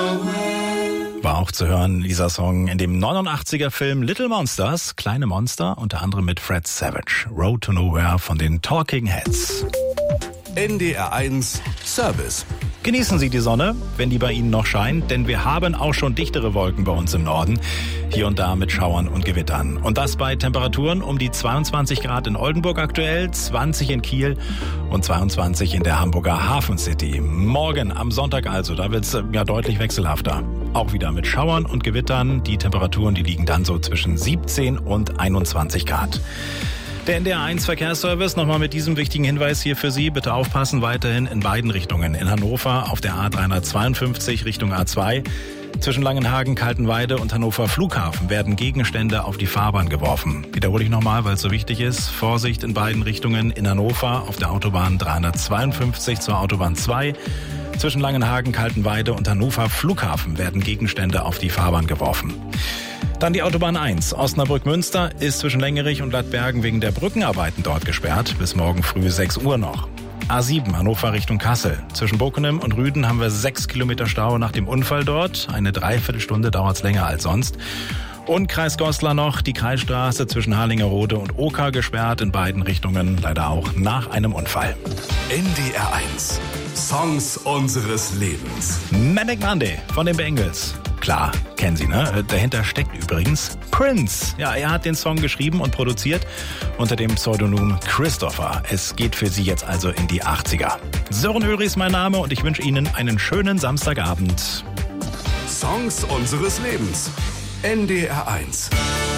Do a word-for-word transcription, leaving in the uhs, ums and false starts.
War auch zu hören, dieser Song in dem neunundachtziger-Film Little Monsters, Kleine Monster, unter anderem mit Fred Savage. Road to Nowhere von den Talking Heads. N D R eins Service. Genießen Sie die Sonne, wenn die bei Ihnen noch scheint, denn wir haben auch schon dichtere Wolken bei uns im Norden. Hier und da mit Schauern und Gewittern. Und das bei Temperaturen um die zweiundzwanzig Grad in Oldenburg aktuell, zwanzig in Kiel und zweiundzwanzig in der Hamburger Hafen City. Morgen am Sonntag also, da wird's ja deutlich wechselhafter. Auch wieder mit Schauern und Gewittern. Die Temperaturen, die liegen dann so zwischen siebzehn und einundzwanzig Grad. Der N D R eins Verkehrsservice, nochmal mit diesem wichtigen Hinweis hier für Sie. Bitte aufpassen, weiterhin in beiden Richtungen. In Hannover auf der A dreihundertzweiundfünfzig Richtung A zwei. Zwischen Langenhagen, Kaltenweide und Hannover Flughafen werden Gegenstände auf die Fahrbahn geworfen. Wiederhole ich nochmal, weil es so wichtig ist. Vorsicht in beiden Richtungen. In Hannover auf der Autobahn dreihundertzweiundfünfzig zur Autobahn zwei. Zwischen Langenhagen, Kaltenweide und Hannover Flughafen werden Gegenstände auf die Fahrbahn geworfen. Dann die Autobahn eins. Osnabrück-Münster ist zwischen Längerich und Lattbergen wegen der Brückenarbeiten dort gesperrt. Bis morgen früh sechs Uhr noch. A sieben Hannover Richtung Kassel. Zwischen Bockenem und Rüden haben wir sechs Kilometer Stau nach dem Unfall dort. Eine Dreiviertelstunde dauert es länger als sonst. Und Kreis Goslar noch, die Kreisstraße zwischen Harlingerode und Oka gesperrt in beiden Richtungen, leider auch nach einem Unfall. N D R eins Songs unseres Lebens. Manic Monday von den Bengals. Klar, kennen Sie, ne? Dahinter steckt übrigens Prince. Ja, er hat den Song geschrieben und produziert unter dem Pseudonym Christopher. Es geht für Sie jetzt also in die achtziger. Sören Öri ist mein Name und ich wünsche Ihnen einen schönen Samstagabend. Songs unseres Lebens. N D R eins.